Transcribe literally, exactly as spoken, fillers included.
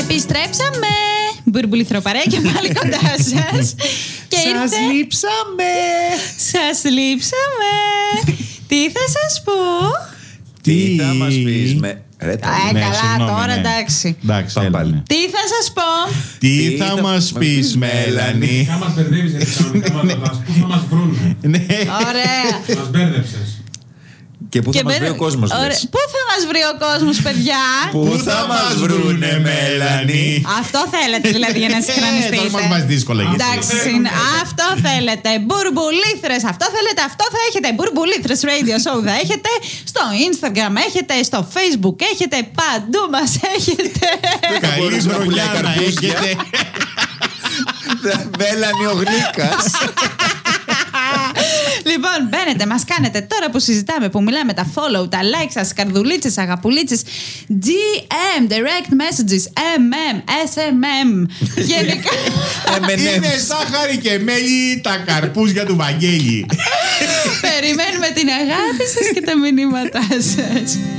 Επιστρέψαμε! Μπουρμπουληθροπαρέα και πάλι κοντά σας. Και σας ήρθε... λείψαμε! Σας λείψαμε! Τι θα σας πω? Τι θα μας πεις με... Ρε, ε, ναι, καλά, συγγνώμη, τώρα ναι. εντάξει. εντάξει έλα, ναι. Τι θα σας πω? Τι, Τι θα, θα μας πεις, Μέλανη? Θα μας μπερδεύεις έτσι κανονικά με τα δάση. Πού θα μας βρούνε? Ωραία. Μας μπέρδεψες. Και πού θα μας βρει ο κόσμος? Πού θα μας βρει ο κόσμος, παιδιά? Πού θα μας βρούνε, Μέλανη? Αυτό θέλετε δηλαδή για να συγχρονιστείτε? Τώρα μας βάζει δύσκολα. Εντάξει, αυτό θέλετε. Μπουρμπουλήθρες, αυτό θέλετε, αυτό θα έχετε. Μπουρμπουλήθρες Radio Show θα έχετε. Στο Instagram έχετε, στο Facebook έχετε. Παντού μας έχετε. Καλή χρονιά να έχετε. Μέλανη ο Γλύκας. Λοιπόν, μπαίνετε, μας κάνετε τώρα που συζητάμε, που μιλάμε, τα follow, τα like σας, καρδουλίτσες, αγαπουλίτσες, ντι εμ, direct messages, εμ εμ, ες εμ εμ. Γενικά. Είναι ζάχαρη και μέλι τα καρπούζια του Βαγγέλη. Περιμένουμε την αγάπη σας και τα μηνύματά σας.